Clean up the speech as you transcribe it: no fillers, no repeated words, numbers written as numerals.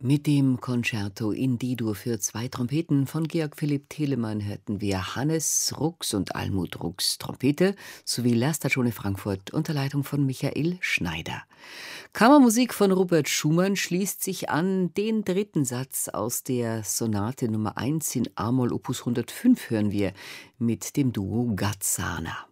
Mit dem Concerto in D-Dur für zwei Trompeten von Georg Philipp Telemann hörten wir Hannes Rux und Almut Rux Trompete sowie La Stagione Frankfurt unter Leitung von Michael Schneider. Kammermusik von Robert Schumann schließt sich an. Den dritten Satz aus der Sonate Nummer 1 in A-Moll Opus 105 hören wir mit dem Duo Gazzana.